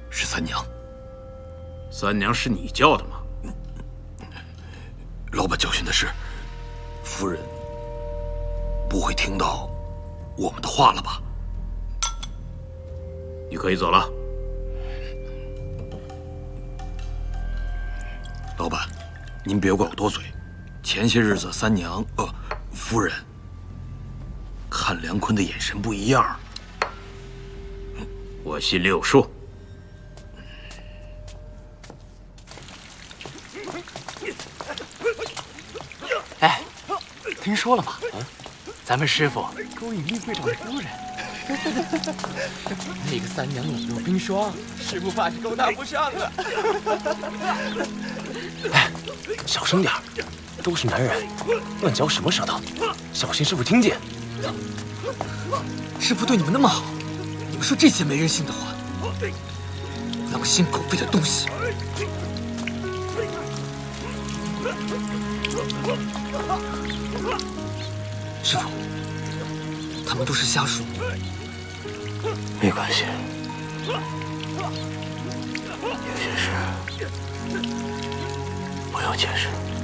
是三娘。 三娘是你叫的吗？ 老板教训的是，夫人不会听到我们的话了吧？ 你可以走了。 老板，您别怪我多嘴。前些日子三娘，夫人看梁坤的眼神不一样。 我心里有数。 哎，听说了吗？咱们师傅勾引厉会长的夫人。那个三娘冷若冰霜，师傅怕是勾搭不上了。 哎，小声点，都是男人，乱嚼什么舌头？小心师傅听见。 师傅对你们那么好，你们说这些没人性的话，狼心狗肺的东西！师傅，他们都是下属。 没关系，有些事不用解释。